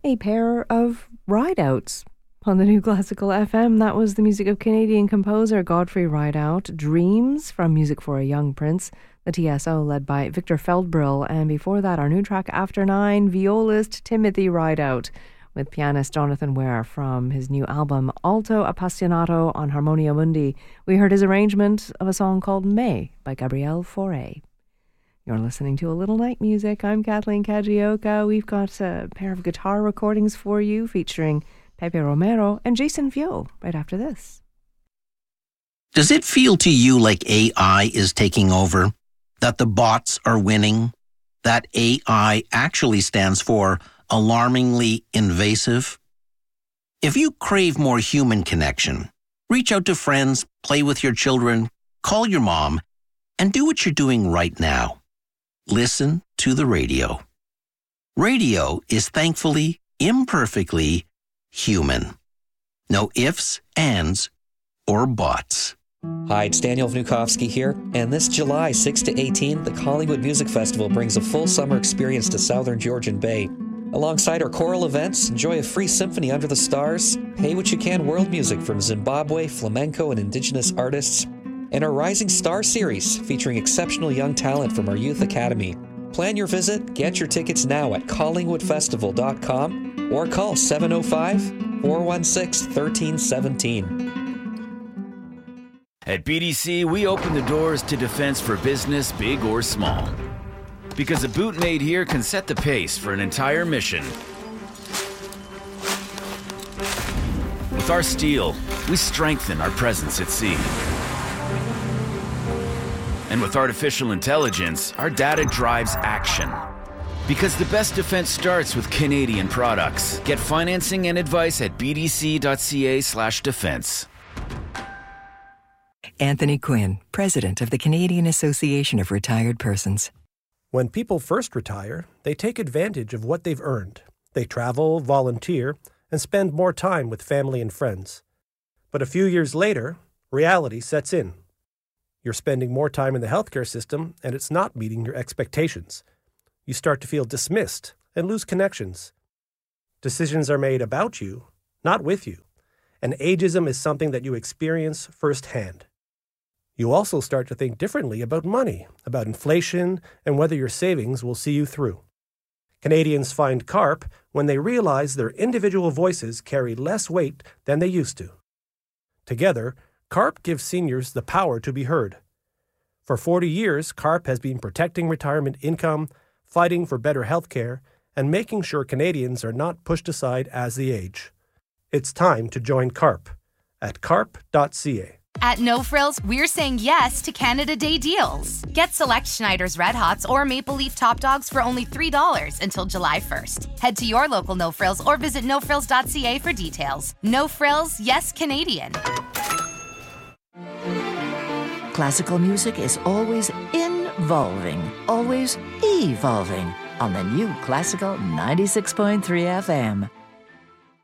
a pair of Rideouts on the New Classical FM. That was the music of Canadian composer Godfrey Rideout, Dreams from Music for a Young Prince, the TSO led by Victor Feldbrill, and before that our new track After Nine, violist Timothy Rideout with pianist Jonathan Ware from his new album Alto Appassionato on Harmonia Mundi. We heard his arrangement of a song called May by Gabrielle Fauré. You're listening to A Little Night Music. I'm Kathleen Kajioka. We've got a pair of guitar recordings for you featuring Pepe Romero and Jason Vio right after this. Does it feel to you like AI is taking over? That the bots are winning? That AI actually stands for alarmingly invasive? If you crave more human connection, reach out to friends, play with your children, call your mom, and do what you're doing right now. Listen to the radio. Radio is thankfully, imperfectly human. No ifs, ands, or buts. Hi, it's Daniel Vnukovsky here, and this July 6 to 18, the Collingwood Music Festival brings a full summer experience to Southern Georgian Bay. Alongside our choral events, enjoy a free symphony under the stars, pay what you can world music from Zimbabwe, flamenco, and indigenous artists, and our Rising Star series featuring exceptional young talent from our Youth Academy. Plan your visit, get your tickets now at collingwoodfestival.com or call 705-416-1317. At BDC, we open the doors to defense for business, big or small. Because a boot made here can set the pace for an entire mission. With our steel, we strengthen our presence at sea. And with artificial intelligence, our data drives action. Because the best defense starts with Canadian products. Get financing and advice at bdc.ca/defense. Anthony Quinn, President of the Canadian Association of Retired Persons. When people first retire, they take advantage of what they've earned. They travel, volunteer, and spend more time with family and friends. But a few years later, reality sets in. You're spending more time in the healthcare system, and it's not meeting your expectations. You start to feel dismissed and lose connections. Decisions are made about you, not with you. And ageism is something that you experience firsthand. You also start to think differently about money, about inflation, and whether your savings will see you through. Canadians find CARP when they realize their individual voices carry less weight than they used to. Together, CARP gives seniors the power to be heard. For 40 years, CARP has been protecting retirement income, fighting for better health care, and making sure Canadians are not pushed aside as they age. It's time to join CARP at carp.ca. At No Frills, we're saying yes to Canada Day deals. Get select Schneider's Red Hots or Maple Leaf Top Dogs for only $3 until July 1st. Head to your local No Frills or visit nofrills.ca for details. No Frills, yes Canadian. Classical music is always involving, always evolving on the New Classical 96.3 FM.